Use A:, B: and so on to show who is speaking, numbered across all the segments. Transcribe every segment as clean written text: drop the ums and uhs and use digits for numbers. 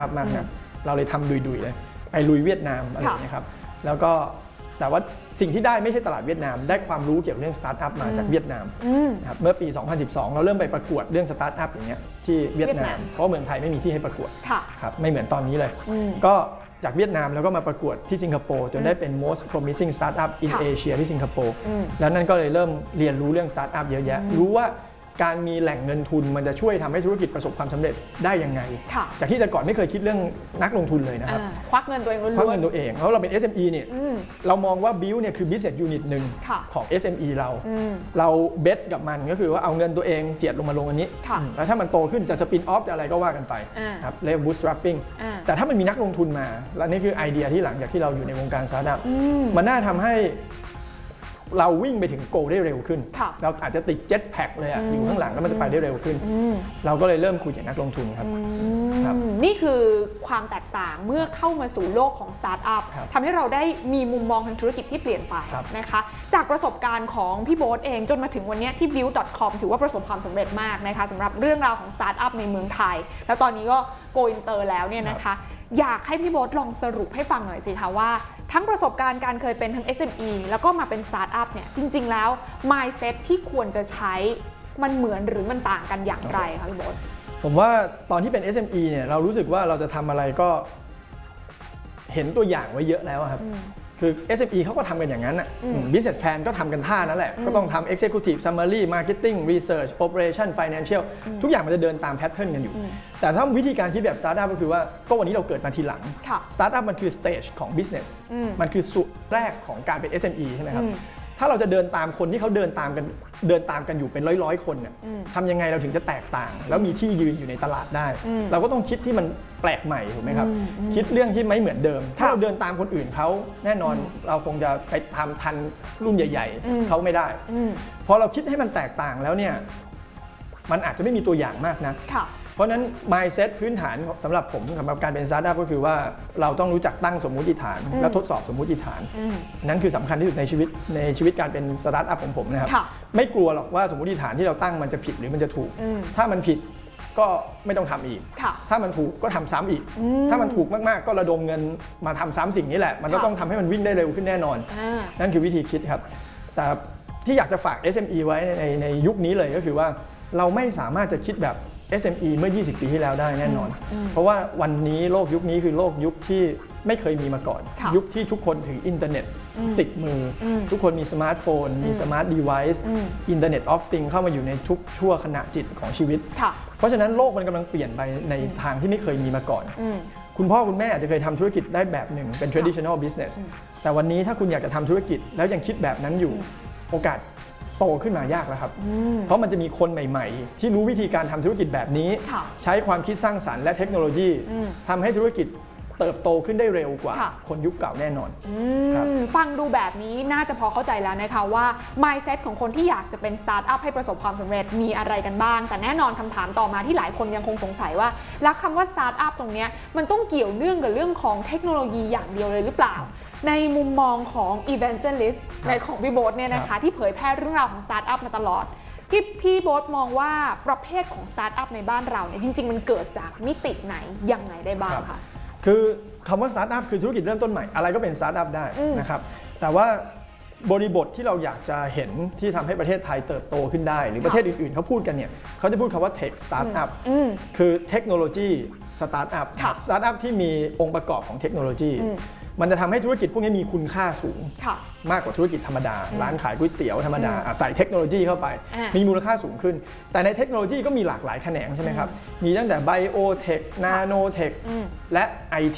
A: มากนะเราเลยทำดุยๆเลยไปลุยเวียดนามอะไรอย่างนี้ครับแล้วก็แต่ว่าสิ่งที่ได้ไม่ใช่ตลาดเวียดนามได้ความรู้เกี่ยวกับเรื่องสตาร์ทอัพมาจากเวียดนามครับเมื่อปี 2012 เราเริ่มไปประกวดเรื่องสตาร์ทอัพอย่างเงี้ยที่เวียดนามเพราะเมืองไทยไม่มีที่ให้ประกวดครับไม่เหมือนตอนนี้เลยก็จากเวียดนามแล้วก็มาประกวดที่สิงคโปร์จนได้เป็น most promising startup in Asia ที่สิงคโปร์แล้วนั่นก็เลยเริ่มเรียนรู้เรื่องสตาร์ทอัพเยอะแยะรู้ว่าการมีแหล่งเงินทุนมันจะช่วยทำให้ธุรกิจประสบความสำเร็จได้ยังไงจากที่แต่ก่อนไม่เคยคิดเรื่องนักลงทุนเลยนะครับ
B: ควักเงินตัวเองล้วนๆ
A: ควักเงินตัวเองเพราะเราเป็น SME เนี่ยเรามองว่า Build เนี่ยคือ business unit หนึ่งของ SME เราเบสกับมันก็คือว่าเอาเงินตัวเองเจียดลงมาลงอันนี้แล้วถ้ามันโตขึ้นจะสปินออฟจะอะไรก็ว่ากันไปครับเรียก bootstrapping แต่ถ้ามันมีนักลงทุนมาและนี่คือไอเดียที่หลังจากที่เราอยู่ในวงการสตาร์ทอัพมันน่าทำให้เราวิ่งไปถึงโกได้เร็วขึ้นเราอาจจะติดเจ็ตแพ็คเลยอยู่ข้างหลังแล้วมันจะไปได้เร็วขึ้นเราก็เลยเริ่มคุยกับนักลงทุนครับ
B: นี่คือความแตกต่างเมื่อเข้ามาสู่โลกของสตาร์ทอัพทำให้เราได้มีมุมมองทางธุรกิจที่เปลี่ยนไปนะคะจากประสบการณ์ของพี่โบ๊ทเองจนมาถึงวันนี้ที่ build.com ถือว่าประสบความสำเร็จมากนะคะสำหรับเรื่องราวของสตาร์ทอัพในเมืองไทยแล้วตอนนี้ก็โกอินเตอร์แล้วเนี่ยนะคะอยากให้พี่โบ๊ทลองสรุปให้ฟังหน่อยสิคะว่าทั้งประสบการณ์การเคยเป็นทั้ง SME แล้วก็มาเป็นสตาร์ทอัพเนี่ยจริงๆแล้ว mindset ที่ควรจะใช้มันเหมือนหรือมันต่างกันอย่างไรคะพี่โบ๊ท
A: ผมว่าตอนที่เป็น SME เนี่ยเรารู้สึกว่าเราจะทำอะไรก็เห็นตัวอย่างไว้เยอะแล้วครับคือ SME เขาก็ทำกันอย่างนั้นอ่ะ business plan ก็ทำกันท่านั่นแหละก็ต้องทำ executive summary marketing research operation financial ทุกอย่างมันจะเดินตามแพทเทิร์นกันอยู่แต่ถ้าวิธีการคิดแบบ startup ก็คือว่าก็วันนี้เราเกิดมาทีหลัง startup มันคือ stage ของ business มันคือส่วนแรกของการเป็น SME ใช่ไหมครับถ้าเราจะเดินตามคนที่เขาเดินตามกันอยู่เป็นร้อยคนเนี่ยทำยังไงเราถึงจะแตกต่างแล้วมีที่ยืนอยู่ในตลาดได้เราก็ต้องคิดที่มันแปลกใหม่ถูกไหมครับคิดเรื่องที่ไม่เหมือนเดิมถ้าเราเดินตามคนอื่นเขาแน่นอนเราคงจะไปทำทันรุ่นใหญ่ๆเขาไม่ได้พอเราคิดให้มันแตกต่างแล้วเนี่ยมันอาจจะไม่มีตัวอย่างมากนะเพราะนั้น mindset พื้นฐานสำหรับผมสำหรับการเป็น startup ก็คือว่าเราต้องรู้จักตั้งสมมุติฐานและทดสอบสมมุติฐานนั้นคือสำคัญที่สุดในชีวิตการเป็น startup ของผมนะครับไม่กลัวหรอกว่าสมมุติฐานที่เราตั้งมันจะผิดหรือมันจะถูกถ้ามันผิดก็ไม่ต้องทำอีกถ้ามันถูกก็ทำซ้ำอีกถ้ามันถูกมากๆก็ระดมเงินมาทำซ้ำสิ่งนี้แหละมันก็ต้องทำให้มันวิ่งได้เร็วขึ้นแน่นอนนั่นคือวิธีคิดครับแต่ที่อยากจะฝาก SME ไว้ในยุคนี้เลยก็คือว่าเราไม่สามารถจะคิดแบบ SME เมื่อ 20 ปีที่แล้วได้แน่นอนเพราะว่าวันนี้โลกยุคนี้คือโลกยุคที่ไม่เคยมีมาก่อนยุคที่ทุกคนถืออินเทอร์เน็ตติดมือทุกคนมีสมาร์ทโฟนมีสมาร์ทเดเวิ์อินเทอร์เน็ตออฟติงเข้ามาอยู่ในทุกชั่วขณะจิตของชีวิตเพราะฉะนั้นโลกมันกำลังเปลี่ยนไปในทางที่ไม่เคยมีมาก่อนคุณพ่อคุณแม่อาจจะเคยทำธุรกิจได้แบบหนึ่งเป็น traditional business แต่วันนี้ถ้าคุณอยากจะทำธุรกิจแล้วยังคิดแบบนั้นอยู่โอกาสโตขึ้นมายากแล้วครับเพราะมันจะมีคนใหม่ๆที่รู้วิธีการทำธุรกิจแบบนี้ใช้ความคิดสร้างสรรค์และเทคโนโลยีทำให้ธุรกิจเติบโตขึ้นได้เร็วกว่าคนยุคเก่าแน่นอน
B: ฟังดูแบบนี้น่าจะพอเข้าใจแล้วนะคะว่า mindset ของคนที่อยากจะเป็นสตาร์ทอัพให้ประสบความสำเร็จมีอะไรกันบ้างแต่แน่นอนคำถามต่อมาที่หลายคนยังคงสงสัยว่าแล้วคำว่าสตาร์ทอัพตรงนี้มันต้องเกี่ยวเนื่องกับเรื่องของเทคโนโลยีอย่างเดียวเลยหรือเปล่าในมุมมองของ Evangelist ในของพี่โบ๊ทเนี่ยนะคะที่เผยแพร่เรื่องราวของสตาร์ทอัพมาตลอดพี่โบ๊ทมองว่าประเภทของสตาร์ทอัพในบ้านเราเนี่ยจริงๆมันเกิดจากมิติไหนยังไงได้บ้างคะ
A: คือคำว่าสตาร์ทอัพคือธุรกิจเริ่มต้นใหม่อะไรก็เป็นสตาร์ทอัพได้นะครับแต่ว่าบริบทที่เราอยากจะเห็นที่ทำให้ประเทศไทยเติบโตขึ้นได้หรือประเทศอื่นๆเขาพูดกันเนี่ยเขาจะพูดคำว่า Tech Startup คือเทคโนโลยีสตาร์ทอัพสตาร์ทอัพที่มีองค์ประกอบของเทคโนโลยีมันจะทำให้ธุรกิจพวกนี้มีคุณค่าสูงมากกว่าธุรกิจธรรมดาร้านขายก๋วยเตี๋ยวธรรมดาใส่เทคโนโลยีเข้าไปมีมูลค่าสูงขึ้นแต่ในเทคโนโลยีก็มีหลากหลายแขนงใช่ไหมครับมีตั้งแต่ไบโอเทคนาโนเทคและ IT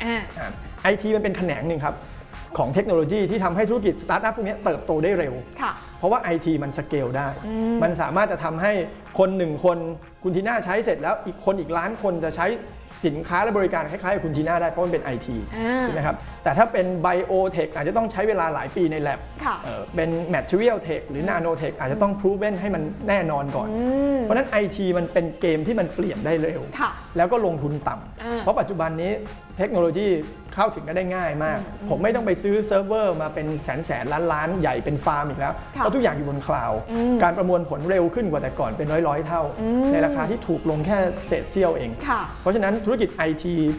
A: IT มันเป็นแขนงหนึ่งครับของเทคโนโลยีที่ทำให้ธุรกิจสตาร์ทอัพพวกนี้เติบโตได้เร็วเพราะว่า IT มันสเกลได้มันสามารถจะทำให้คน1คนคุณทีน่าใช้เสร็จแล้วอีกล้านคนจะใช้สินค้าและบริการคล้ายๆกับคุณทีน่าได้เพราะมันเป็น IT ใช่ไหมครับแต่ถ้าเป็นไบโอเทคอาจจะต้องใช้เวลาหลายปีใน lab เป็น Material Tech หรือ Nano Tech อาจจะต้อง proven ให้มันแน่นอนก่อนเพราะนั้น IT มันเป็นเกมที่มันเปลี่ยนได้เร็วแล้วก็ลงทุนต่ำเพราะปัจจุบันนี้เทคโนโลยีเข้าถึงกันได้ง่ายมากผมไม่ต้องไปซื้อเซิร์ฟเวอร์มาเป็นแสนล้านใหญ่เป็นฟาร์มอีกแล้วเพราะทุกอย่างอยู่บนคลาวด์การประมวลผลเร็วขึ้นกว่าแต่ก่อนเป็นร้อยเท่าในราคาที่ถูกลงแค่เศษเสี้ยวเองเพราะฉะนั้นธุรกิจ IT